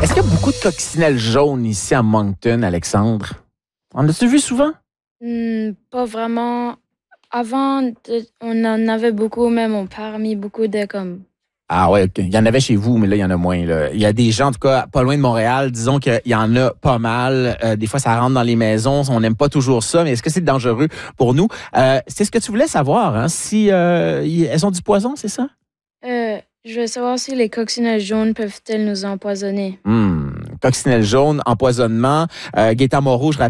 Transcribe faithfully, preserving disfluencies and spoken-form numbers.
Est-ce qu'il y a beaucoup de coccinelles jaunes ici à Moncton, Alexandre? En as-tu vu souvent? Hmm, pas vraiment. Avant, de- on en avait beaucoup, même mon père a mis beaucoup de comme. Ah ouais, ok. Il y en avait chez vous, mais là, il y en a moins. Là. Il y a des gens, en tout cas, pas loin de Montréal, disons qu'il y en a pas mal. Euh, des fois, ça rentre dans les maisons. On n'aime pas toujours ça, mais est-ce que c'est dangereux pour nous? Euh, c'est ce que tu voulais savoir, hein? Si euh, y- elles ont du poison, c'est ça? Euh, je veux savoir si les coccinelles jaunes peuvent-elles nous empoisonner. Hum, coccinelle jaune, empoisonnement. Euh, Gaétan Moreau, je